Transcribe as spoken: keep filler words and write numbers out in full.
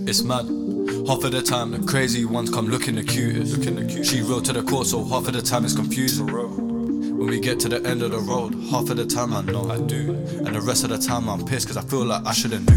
It's mad. Half of the time the crazy ones come looking the cutest. Looking the cutest. She wrote to the court, so half of the time it's confusing. When we get to the end of the road, half of the time I know I do, and the rest of the time I'm pissed cause I feel like I should've knew.